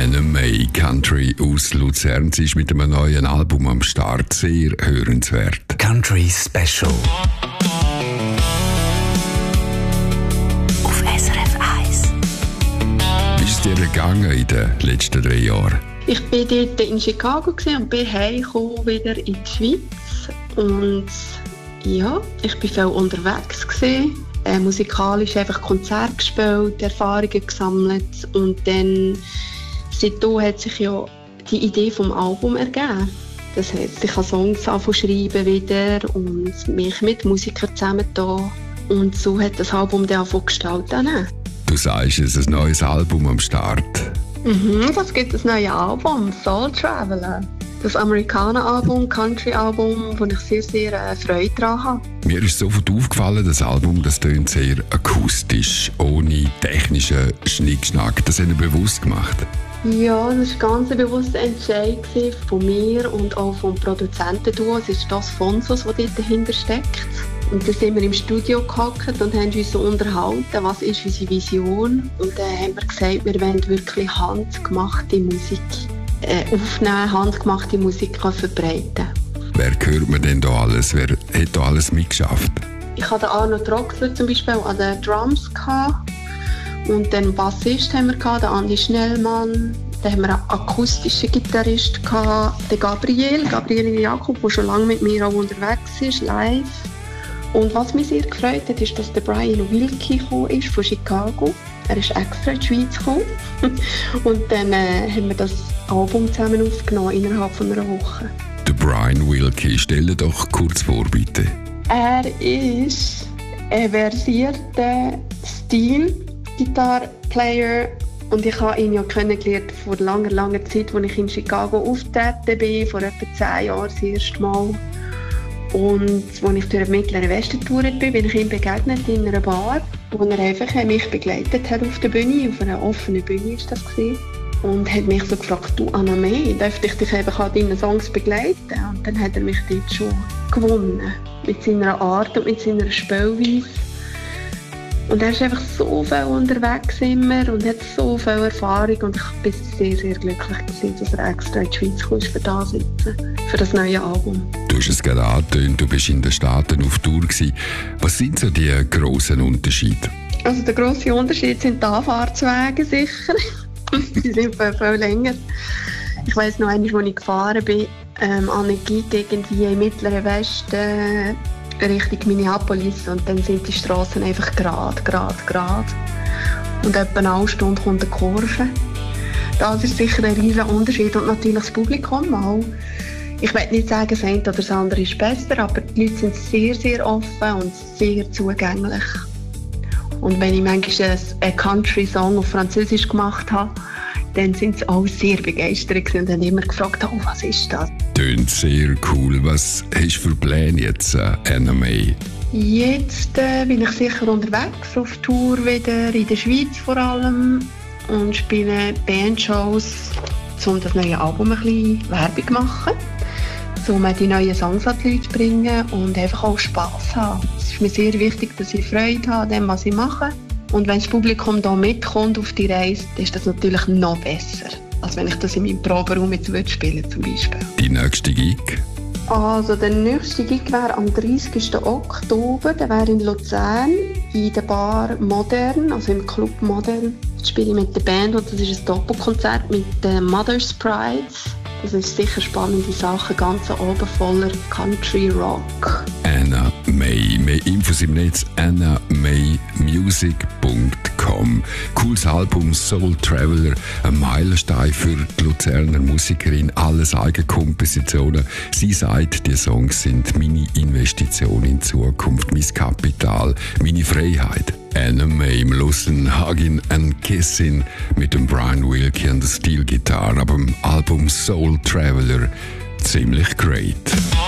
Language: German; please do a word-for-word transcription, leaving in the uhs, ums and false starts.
Anna May, Country aus Luzern. Sie ist mit einem neuen Album am Start. Sehr hörenswert. Country Special. Auf S R F eins. Wie ist es dir gegangen in den letzten drei Jahren? Ich war dort in Chicago und bin heimgekommen wieder in die Schweiz. Und ja, ich war viel unterwegs gewesen. Äh, musikalisch einfach Konzerte gespielt, Erfahrungen gesammelt. Und dann, seitdem hat sich ja die Idee vom Album ergeben. Das heisst, ich habe Songs angefangen schreiben wieder und mich mit Musikern zusammengetan. Und so hat das Album dann angefangen gestalten. Du sagst, es ist ein neues Album am Start. Mhm, es gibt ein neues Album, Soul Traveler. Das Amerikaner-Album, Country-Album, wo ich sehr, sehr äh, Freude daran habe. Mir ist sofort aufgefallen, das Album das tönt sehr akustisch, ohne technischen Schnickschnack. Das hat er bewusst gemacht. Ja, das war ganz ein bewusster Entscheid von mir und auch vom Produzentenduo. Es ist das Fonsos, das dort dahinter steckt. Und dann sind wir im Studio gehockt und haben uns so unterhalten, was ist unsere Vision. Und dann haben wir gesagt, wir wollen wirklich handgemachte Musik äh, aufnehmen, handgemachte Musik verbreiten. Wer hört man denn da alles? Wer hat da alles mitgeschafft? Ich hatte Arno Troxler zum Beispiel an den Drums gehabt. Und dann Bassist haben wir gehabt, den Andi Schnellmann. Dann haben wir einen akustischen Gitarrist gehabt, den Gabriel, Gabriel Jakob, der schon lange mit mir auch unterwegs ist, live. Und was mich sehr gefreut hat, ist, dass der Brian Wilkie gekommen ist von Chicago. Er ist extra in die Schweiz gekommen. Und dann äh, haben wir das Album zusammen aufgenommen, innerhalb von einer Woche. Der Brian Wilkie, stell dir doch kurz vor, bitte. Er ist ein versierter Steel-Gitarre-Player. Und ich habe ihn ja kennengelernt vor langer, langer Zeit, als ich in Chicago aufgetreten bin, vor etwa zehn Jahren das erste Mal. Und als ich durch den Mittleren Westen getourt bin, bin ich ihm begegnet in einer Bar, wo er einfach mich begleitet hat auf der Bühne, auf einer offenen Bühne war das gewesen. Und hat mich so gefragt, du Anna May, darf ich dich einfach an deinen Songs begleiten? Und dann hat er mich dort schon gewonnen, mit seiner Art und mit seiner Spielweise. Und er ist einfach so viel unterwegs immer und hat so viel Erfahrung und ich bin sehr, sehr glücklich gewesen, dass er extra in die Schweiz kam, für das sitzen, für das neue Album. Du hast es gerade angetönt, du bist in den Staaten auf Tour gewesen. Was sind so die grossen Unterschiede? Also der grosse Unterschied sind die Anfahrtswege sicher. Die sind viel, viel länger. Ich weiss noch einmal, als ich gefahren bin, ähm, an eine Gig irgendwie im Mittleren Westen, Richtung Minneapolis, und dann sind die Straßen einfach gerade, gerade, gerade. Und etwa eine halbe Stunde kommt eine Kurve. Das ist sicher ein riesiger Unterschied. Und natürlich das Publikum auch. Ich will nicht sagen, das eine oder das andere ist besser, aber die Leute sind sehr, sehr offen und sehr zugänglich. Und wenn ich manchmal einen Country-Song auf Französisch gemacht habe, dann sind sie auch sehr begeistert und haben immer gefragt, oh, was ist das? Tönt sehr cool. Was hast du für Pläne jetzt, äh, Anna May? Jetzt äh, bin ich sicher unterwegs, auf Tour wieder, in der Schweiz vor allem, und spiele Bandshows, um das neue Album ein bisschen Werbung zu machen, um die neuen Songs an die Leute zu bringen und einfach auch Spass haben. Es ist mir sehr wichtig, dass ich Freude habe an dem, was ich mache. Und wenn das Publikum da mitkommt auf die Reise, dann ist das natürlich noch besser, als wenn ich das in meinem Proberaum jetzt spielen würde, zum Beispiel. Die nächste Gig? Also der nächste Gig wäre am dreißigsten Oktober, der wäre in Luzern, in der Bar Modern, also im Club Modern. Jetzt spiele ich mit der Band und das ist ein Doppelkonzert mit den Mother's Prides. Das ist sicher spannende Sache, ganz oben voller Country Rock. Anna May. Mehr Infos im Netz anna may music punkt com. Cooles Album Soul Traveler, ein Meilenstein für die Luzerner Musikerin, alles Eigenkompositionen. Sie sagt, die Songs sind meine Investition in die Zukunft, mein Kapital, meine Freiheit. Anna May im Lussen Huggin' and Kissin' mit dem Brian Wilkie an der Steel Guitar, aber im Album Soul Traveler ziemlich great.